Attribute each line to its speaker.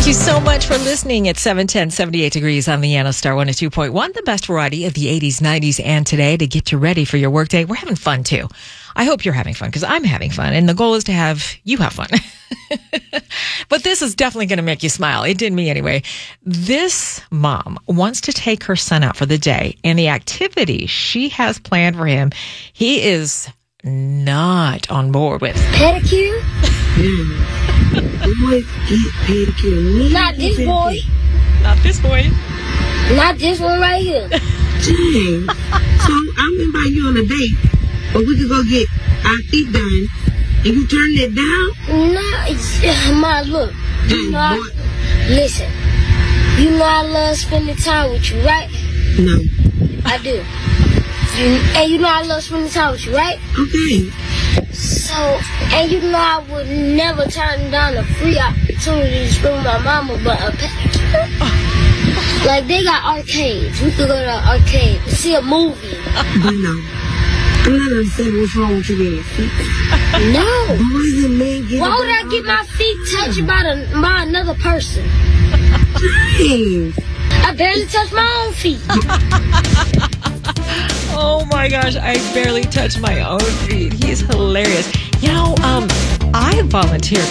Speaker 1: Thank you so much for listening. It's 7:10, 78 degrees on the Nanostar 102.1, the best variety of the 80s, 90s, and today to get you ready for your workday. We're having fun, too. I hope you're having fun because I'm having fun, and the goal is to have you have fun. But this is definitely going to make you smile. It did me anyway. This mom wants to take her son out for the day, and the activity she has planned for him, he is not on board with.
Speaker 2: Pedicure?
Speaker 3: Boys get pedicure.
Speaker 2: Not this boy.
Speaker 1: Not this boy.
Speaker 2: Not this one right here.
Speaker 3: Dang. So I'm invite you on a date, but we could go get our feet done, and you turn it down?
Speaker 2: No, Ma, look. You know listen. You know I love spending time with you, right?
Speaker 3: No.
Speaker 2: I do. And you know I love spending time with you, right?
Speaker 3: Okay.
Speaker 2: So, and you know I would never turn down a free opportunity to spend with my mama, but a pedicure. Like, they got arcades. We could go to an arcade and see a movie.
Speaker 3: But no. I'm not understanding what's wrong with you getting feet.
Speaker 2: No.
Speaker 3: Boys and men get.
Speaker 2: Why would I get my feet touched by another person?
Speaker 3: James.
Speaker 2: I barely touch my own feet.
Speaker 1: Oh my gosh, I barely touch my own feet. He's hilarious. You know, I volunteered